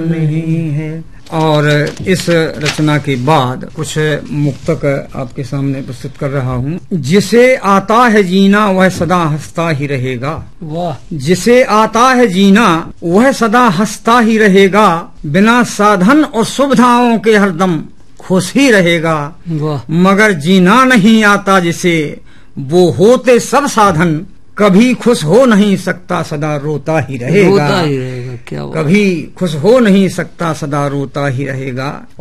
नहीं है। और इस रचना के बाद कुछ मुक्तक आपके सामने प्रस्तुत कर रहा हूँ। जिसे आता है जीना वह सदा हंसता ही रहेगा। वाह। जिसे आता है जीना वह सदा हंसता ही रहेगा, बिना साधन और सुविधाओं के हरदम खुश ही रहेगा। वाह। मगर जीना नहीं आता जिसे, वो होते सब साधन, कभी खुश हो नहीं सकता सदा रोता ही रहेगा। रोता ही रहेगा। क्या कभी खुश हो नहीं सकता सदा रोता ही रहेगा।